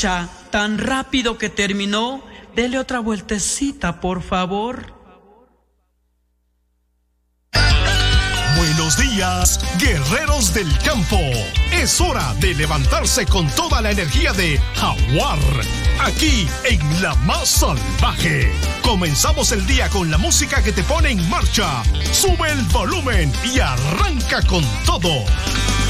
Ya, tan rápido que terminó. Dele otra vueltecita, por favor. Buenos días, guerreros del campo. Es hora de levantarse con toda la energía de Jaguar, aquí en La Más Salvaje. Comenzamos el día con la música que te pone en marcha. Sube el volumen y arranca con todo.